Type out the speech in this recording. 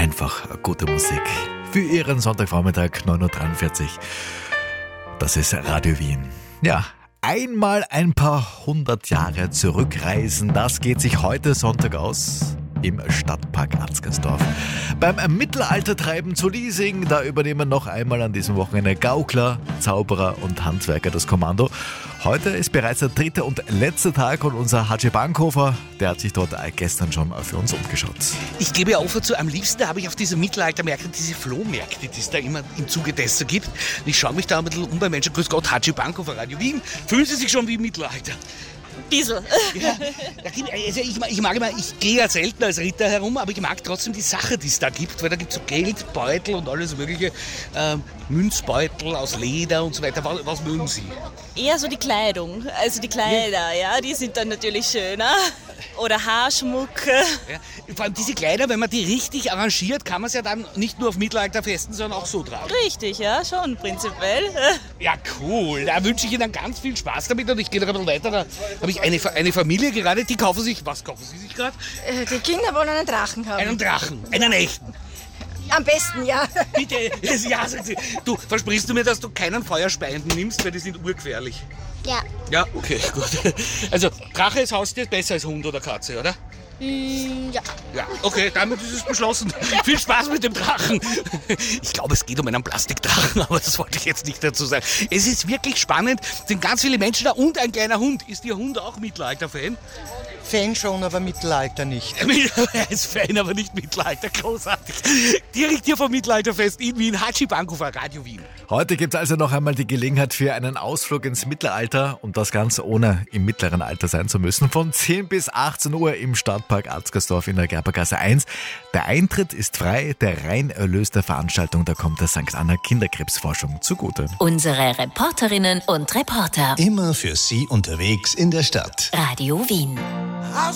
einfach gute Musik. Für Ihren Sonntagvormittag 9.43 Uhr. Das ist Radio Wien. Ja, einmal ein paar 100 Jahre zurückreisen, das geht sich heute Sonntag aus. Im Stadtpark Atzgersdorf. Beim Mittelaltertreiben zu Liesing, da übernehmen noch einmal an diesem Wochenende Gaukler, Zauberer und Handwerker das Kommando. Heute ist bereits der dritte und letzte Tag und unser Hatschi Bankhofer, der hat sich dort gestern schon für uns umgeschaut. Ich gebe offen zu, am liebsten habe ich auf diese Mittelaltermärkte diese Flohmärkte, die es da immer im Zuge dessen gibt. Und ich schaue mich da ein bisschen um bei Menschen. Grüß Gott, Hatschi Bankhofer, Radio Wien. Fühlen Sie sich schon wie im Mittelalter? Bisschen. Ja, also ich gehe ja selten als Ritter herum, aber ich mag trotzdem die Sache, die es da gibt, weil da gibt es so Geldbeutel und alles mögliche, Münzbeutel aus Leder und so weiter. Was mögen Sie? Eher so die Kleidung, also die Kleider, ja, die sind dann natürlich schöner. Oder Haarschmuck. Ja, vor allem diese Kleider, wenn man die richtig arrangiert, kann man es ja dann nicht nur auf Mittelalterfesten, sondern auch so tragen. Richtig, ja, schon prinzipiell. Ja, cool. Da wünsche ich Ihnen ganz viel Spaß damit und ich gehe noch ein bisschen weiter. Da habe ich eine Familie gerade, die kaufen sich, was kaufen Sie sich gerade? Die Kinder wollen einen Drachen haben. Einen Drachen, einen echten. Am besten, ja. Bitte, ja, sagen Sie. Du, versprichst du mir, dass du keinen Feuerspeienden nimmst, weil die sind urgefährlich? Ja. Ja, okay, gut. Also, Drache ist Haustier besser als Hund oder Katze, oder? Ja. Ja, okay, damit ist es beschlossen. Viel Spaß mit dem Drachen. Ich glaube, es geht um einen Plastikdrachen, aber das wollte ich jetzt nicht dazu sagen. Es ist wirklich spannend, es sind ganz viele Menschen da und ein kleiner Hund. Ist Ihr Hund auch Mittelalter-Fan? Fan schon, aber Mittelalter nicht. Er ist Fan, aber nicht Mittelalter. Großartig. Direkt hier vom Mittelalterfest in Wien. Hatschi Bankhofer, Radio Wien. Heute gibt es also noch einmal die Gelegenheit für einen Ausflug ins Mittelalter und das Ganze ohne im mittleren Alter sein zu müssen. Von 10 bis 18 Uhr im Stadtpark Atzgersdorf in der Gerbergasse 1. Der Eintritt ist frei, der Reinerlös der Veranstaltung, da kommt der St. Anna Kinderkrebsforschung zugute. Unsere Reporterinnen und Reporter. Immer für Sie unterwegs in der Stadt. Radio Wien.